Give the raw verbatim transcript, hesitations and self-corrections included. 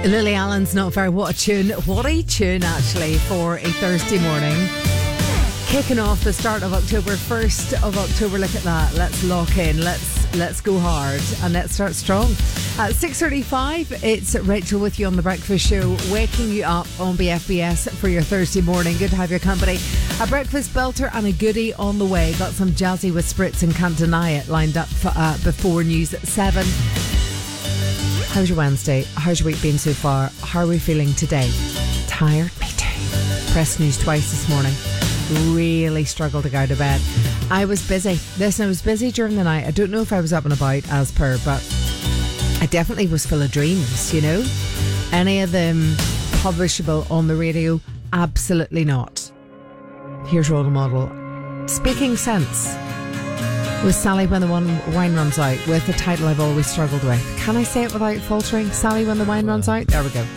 Lily Allen's Not Fair. What a tune. What a tune, actually, for a Thursday morning. Kicking off the start of October, first of October. Look at that. Let's lock in. Let's let's go hard and let's start strong. At six thirty-five, it's Rachel with you on The Breakfast Show, waking you up on B F B S for your Thursday morning. Good to have your company. A breakfast belter and a goodie on the way. Got some Jazzy with Spritz and Can't Deny It lined up for, uh, before news at seven. How's your Wednesday? How's your week been so far? How are we feeling today? Tired? Me too. Press news twice this morning. Really struggled to go to bed. I was busy. Listen, I was busy during the night. I don't know if I was up and about as per, but I definitely was full of dreams, you know? Any of them publishable on the radio? Absolutely not. Here's Role Model. Speaking Sense. With Sally When the Wine Runs Out, with the title I've always struggled with. Can I say it without faltering? Sally When the Wine Runs Out? There we go.